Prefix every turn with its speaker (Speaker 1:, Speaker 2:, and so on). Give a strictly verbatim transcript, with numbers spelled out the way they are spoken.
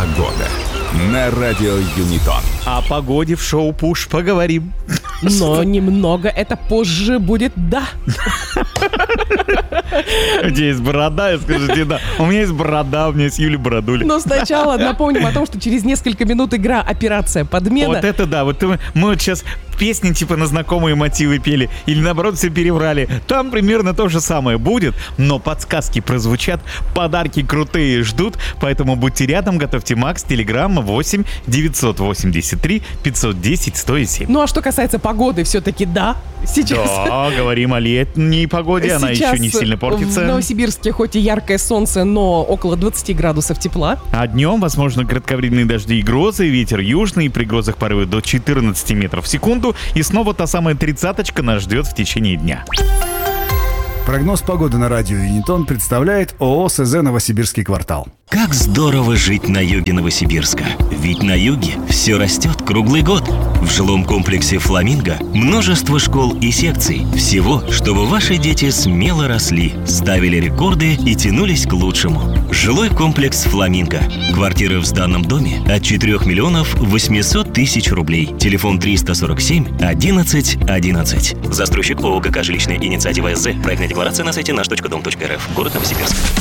Speaker 1: Погода на радио Юнитон.
Speaker 2: О погоде в шоу «Пуш» поговорим.
Speaker 3: Но немного это позже будет, да.
Speaker 2: У тебя есть борода, я скажите, да. У меня есть борода, у меня есть Юля Бородуля.
Speaker 3: Но сначала напомним о том, что через несколько минут игра «Операция Подмена».
Speaker 2: Вот это да, вот мы, мы вот сейчас песни типа на знакомые мотивы пели, или наоборот все переврали. Там примерно то же самое будет, но подсказки прозвучат, подарки крутые ждут, поэтому будьте рядом, готовьте Макс, телеграмма восемь девятьсот восемьдесят три пятьсот десять сто семь.
Speaker 3: Ну а что касается погоды, все-таки да. Сейчас...
Speaker 2: Да, говорим о летней погоде, она
Speaker 3: Сейчас
Speaker 2: еще не сильно портится.
Speaker 3: В Новосибирске хоть и яркое солнце, но около двадцати градусов тепла.
Speaker 2: А днем, возможно, кратковременные дожди и грозы, ветер южный, при грозах порывы до четырнадцати метров в секунду. И снова та самая тридцаточка нас ждет в течение дня.
Speaker 4: Прогноз погоды на радио Юнитон представляет ООО СЗ «Новосибирский квартал».
Speaker 5: Как здорово жить на юге Новосибирска. Ведь на юге все растет круглый год. В жилом комплексе «Фламинго» множество школ и секций. Всего, чтобы ваши дети смело росли, ставили рекорды и тянулись к лучшему. Жилой комплекс «Фламинго». Квартиры в сданном доме от четырёх миллионов восемьсот тысяч рублей. Телефон триста сорок семь одиннадцать одиннадцать. Застройщик ООО ГК «Жилищная инициатива СЗ». Проектная декларация на сайте наш точка дом точка рф. Город Новосибирск.